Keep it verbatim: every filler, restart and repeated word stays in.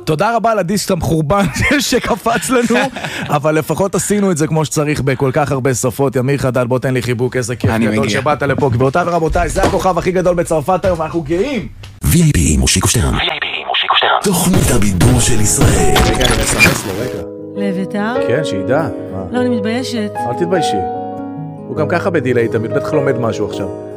תודה רבה לדיסק המחורבן שקפץ לנו, אבל לפחות עשינו את זה כמו שצריך בכל כך הרבה שפות. ימיר חדד, בוא תן לי חיבוק, איזה כיף גדול שבאת לפה. גבירותיי ורבותיי, זה הכוכב הכי גדול בצרפת היום, אנחנו גאים. וי איי פי מושיקו שטרן. וי איי פי מושיקו שטרן. תוכנית הבידור של ישראל. רגע, אני מסמס לו, רגע. לאביתר? כן, שידע. לא, אני מתביישת. אל תתביישי. הוא גם ככה בדילי, תמיד בטח לומד משהו עכשיו.